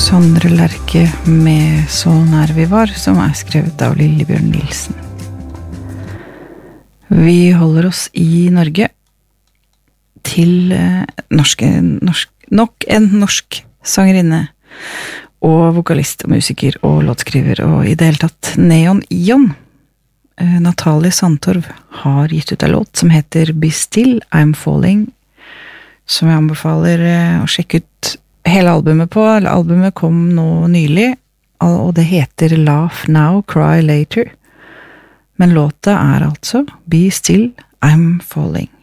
Sondre Lerche med Så nær vi var, som skrevet av Lillebjørn Nilsen. Vi holder oss i Norge til nok en norsk sangerinne og vokalist og musiker og låtskriver og i det hele tatt Neon Ion. Natalie Sandtorv har gitt ut en låt som heter Be Still, I'm Falling, som jeg anbefaler å sjekke ut hele albumet på. Albumet kom nå nylig, og det heter Laugh Now, Cry Later. Men låta altså Be Still, I'm Falling.